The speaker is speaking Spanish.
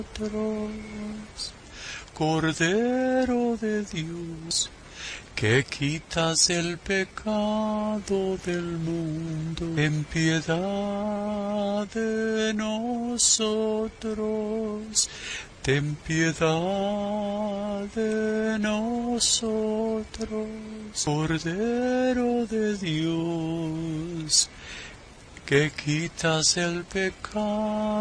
Cordero de Dios, que quitas el pecado del mundo, ten piedad de nosotros, ten piedad de nosotros. Cordero de Dios, que quitas el pecado